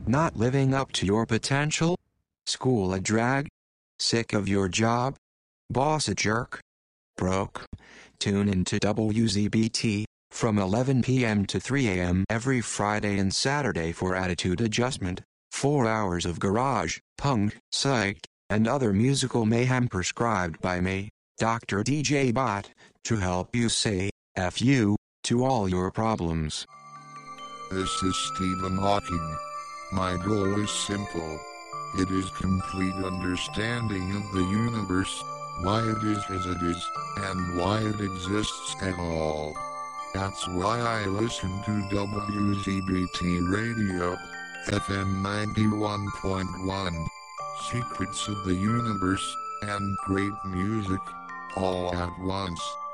Not living up to your potential? School a drag? Sick of your job? Boss a jerk? Broke? Tune into WZBT from 11 p.m. to 3 a.m. every Friday and Saturday for Attitude Adjustment. 4 hours of garage, punk, psych, and other musical mayhem prescribed by me, Dr. DJ Bot, to help you say F you to all your problems. This is Stephen Hawking. My goal is simple. It is complete understanding of the universe, why it is as it is, and why it exists at all. That's why I listen to WZBT Radio, FM 91.1. Secrets of the universe, and great music, all at once.